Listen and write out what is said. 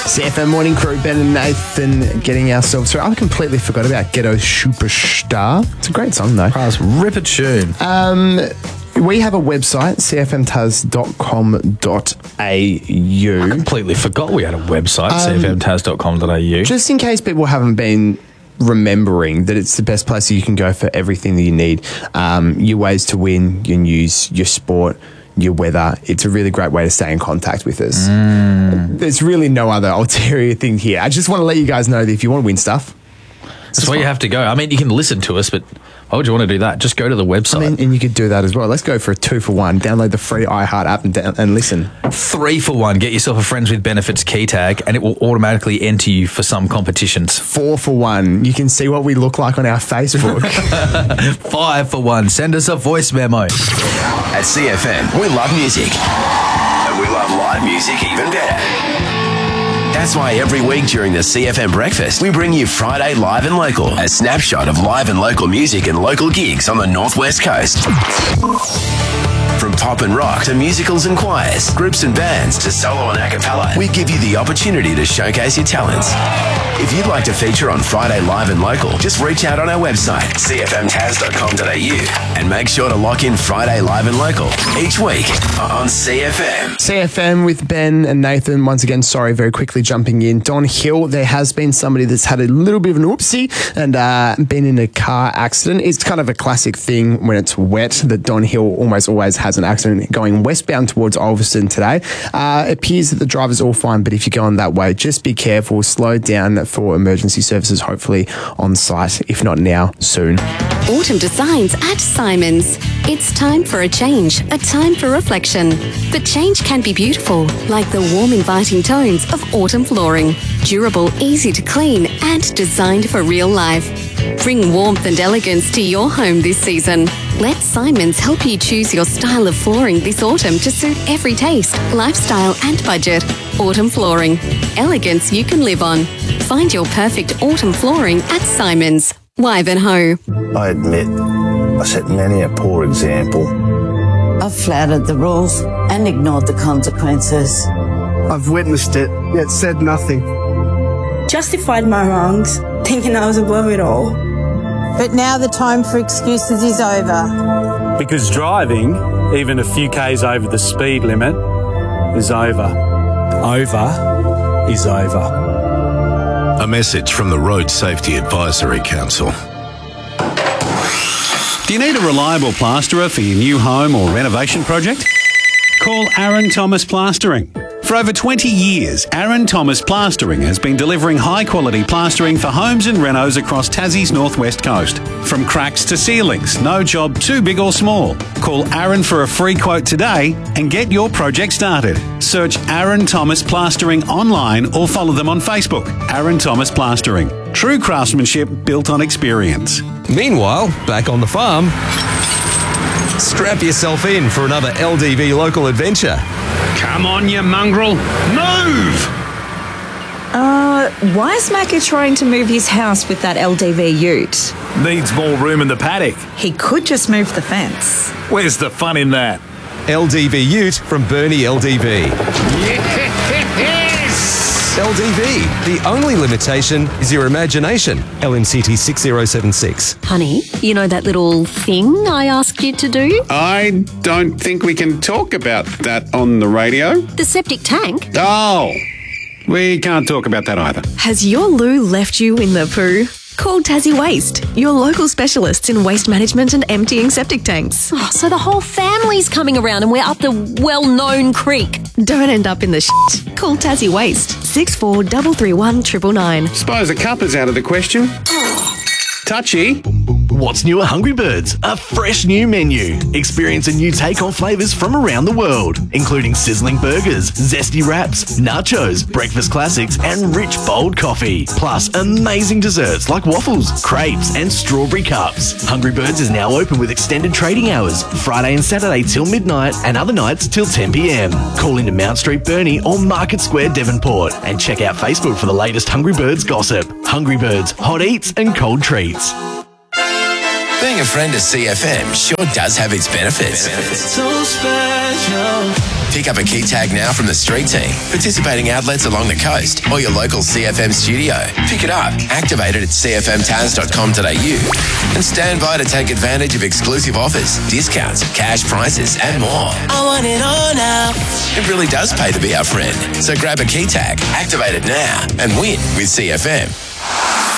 CFM Morning Crew, Ben and Nathan getting ourselves through. I completely forgot about Ghetto Superstar. It's a great song though. It's a ripper tune. We have a website, cfmtaz.com.au. I completely forgot we had a website, cfmtaz.com.au. Just in case people haven't been remembering that it's the best place you can go for everything that you need. Your ways to win, your news, your sport, your weather. It's a really great way to stay in contact with us. There's really no other ulterior thing here. I just want to let you guys know that if you want to win stuff, that's where you have to go. I mean, you can listen to us, but why would you want to do that? Just go to the website. And you could do that as well. Let's go for a 2-for-1. Download the free iHeart app and listen. 3-for-1. Get yourself a Friends with Benefits key tag and it will automatically enter you for some competitions. 4-for-1. You can see what we look like on our Facebook. 5-for-1. Send us a voice memo. At CFM, we love music. And we love live music even better. That's why every week during the CFM Breakfast, we bring you Friday Live and Local, a snapshot of live and local music and local gigs on the Northwest Coast. From pop and rock to musicals and choirs, groups and bands to solo and a cappella, we give you the opportunity to showcase your talents. If you'd like to feature on Friday Live and Local, just reach out on our website, cfmtaz.com.au, and make sure to lock in Friday Live and Local each week on CFM. CFM with Ben and Nathan. Once again, sorry, very quickly jumping in. Don Hill, there has been somebody that's had a little bit of an oopsie and been in a car accident. It's kind of a classic thing when it's wet that Don Hill almost always has an accident going westbound towards Ulverston today. It appears that the driver's all fine, but if you're going that way, just be careful. Slow down for emergency services, hopefully on site. If not now, soon. Autumn Designs at Simon's. It's time for a change, a time for reflection. But change can be beautiful, like the warm, inviting tones of autumn flooring. Durable, easy to clean, and designed for real life. Bring warmth and elegance to your home this season. Let Simon's help you choose your style of flooring this autumn to suit every taste, lifestyle, and budget. Autumn Flooring. Elegance you can live on. Find your perfect autumn flooring at Simon's. Wivenhoe. I admit, I set many a poor example. I've flouted the rules and ignored the consequences. I've witnessed it, yet said nothing. Justified my wrongs, thinking I was above it all. But now the time for excuses is over. Because driving, even a few k's over the speed limit, is over. Over is over. A message from the Road Safety Advisory Council. Do you need a reliable plasterer for your new home or renovation project? Call Aaron Thomas Plastering. For over 20 years, Aaron Thomas Plastering has been delivering high-quality plastering for homes and renos across Tassie's northwest coast. From cracks to ceilings, no job too big or small. Call Aaron for a free quote today and get your project started. Search Aaron Thomas Plastering online or follow them on Facebook. Aaron Thomas Plastering. True craftsmanship built on experience. Meanwhile, back on the farm, strap yourself in for another LDV local adventure. Come on, you mongrel. Move! Why is Macca trying to move his house with that LDV ute? Needs more room in the paddock. He could just move the fence. Where's the fun in that? LDV Ute from Bernie LDV. Yes! LDV. The only limitation is your imagination. LMCT 6076. Honey, you know that little thing I asked you to do? I don't think we can talk about that on the radio. The septic tank? Oh, we can't talk about that either. Has your loo left you in the poo? Call Tassie Waste, your local specialists in waste management and emptying septic tanks. Oh, so the whole family's coming around and we're up the well-known creek. Don't end up in the shit. Call Tassie Waste, 643331 999. Suppose a cup is out of the question. Touchy. What's new at Hungry Birds? A fresh new menu. Experience a new take on flavours from around the world, including sizzling burgers, zesty wraps, nachos, breakfast classics, and rich, bold coffee. Plus, amazing desserts like waffles, crepes, and strawberry cups. Hungry Birds is now open with extended trading hours, Friday and Saturday till midnight, and other nights till 10 p.m. Call into Mount Street, Burnie, or Market Square, Devonport, and check out Facebook for the latest Hungry Birds gossip. Hungry Birds, hot eats and cold treats. Being a friend of CFM sure does have its benefits. So special. Pick up a key tag now from the street team, participating outlets along the coast, or your local CFM studio. Pick it up, activate it at cfmtaz.com.au, and stand by to take advantage of exclusive offers, discounts, cash prices, and more. I want it all now. It really does pay to be our friend. So grab a key tag, activate it now, and win with CFM.